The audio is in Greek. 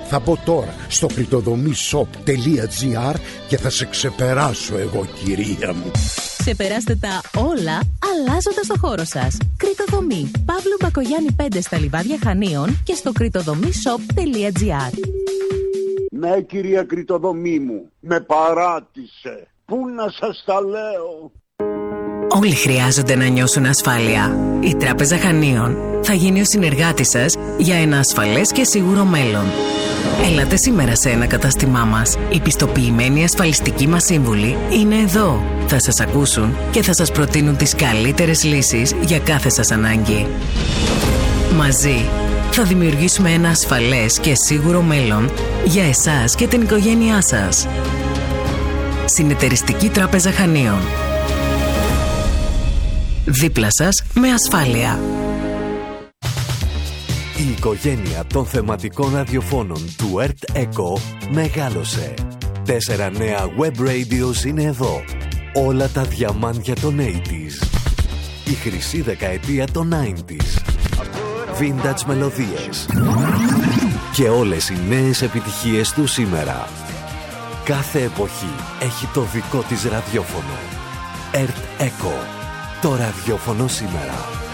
Θα μπω τώρα στο κριτοδομishop.gr και θα σε ξεπεράσω εγώ, κυρία μου. Ξεπεράστε τα όλα αλλάζοντας το χώρο σας. Κριτοδομή. Παύλου Μπακογιάννη 5 στα Λιβάδια Χανίων και στο κριτοδομishop.gr. Ναι, κυρία Κριτοδομή μου, με παράτησε. Πού να σας τα λέω. Όλοι χρειάζονται να νιώσουν ασφάλεια. Η Τράπεζα Χανίων θα γίνει ο συνεργάτης σας για ένα ασφαλές και σίγουρο μέλλον. Έλατε σήμερα σε ένα κατάστημά μας. Οι πιστοποιημένοι ασφαλιστικοί μας σύμβουλοι είναι εδώ. Θα σας ακούσουν και θα σας προτείνουν τις καλύτερες λύσεις για κάθε σας ανάγκη. Μαζί θα δημιουργήσουμε ένα ασφαλές και σίγουρο μέλλον για εσάς και την οικογένειά σας. Συνεταιριστική Τράπεζα Χανίων. Δίπλα σας με ασφάλεια. Η οικογένεια των θεματικών ραδιοφώνων του Earth Echo μεγάλωσε. 4 νέα web radios είναι εδώ. Όλα τα διαμάντια των 80s. Η χρυσή δεκαετία των 90s. Vintage μελωδίες. Και όλες οι νέες επιτυχίες του σήμερα. Κάθε εποχή έχει το δικό της ραδιόφωνο. Earth Echo. Το ραδιόφωνο σήμερα.